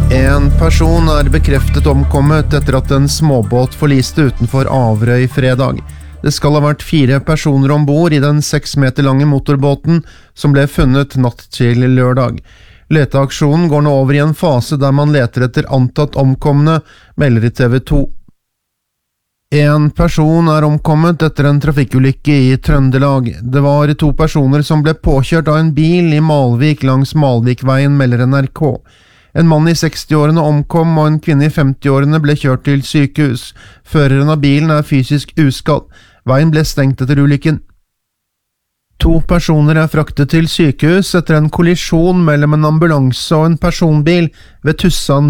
En person bekreftet omkommet etter at en småbåt forliste utenfor Averøy fredag. Det skal ha vært 4 personer ombord i den 6 meter lange motorbåten som ble funnet natt til lørdag. Leteaksjonen går nå over i en fase der man leter etter antatt omkomne, melder i TV 2. En person omkommet etter en trafikkulykke i Trøndelag. Det var 2 personer som ble påkjørt av en bil i Malvik langs Malvikveien, melder NRK. En mann i 60-årene omkom, og en kvinne i 50-årene ble kjørt til sykehus. Føreren av bilen fysisk uskadd. Veien ble stengt etter ulykken. 2 personer fraktet til sykehus etter en kollisjon mellom en ambulanse og en personbil ved Tussan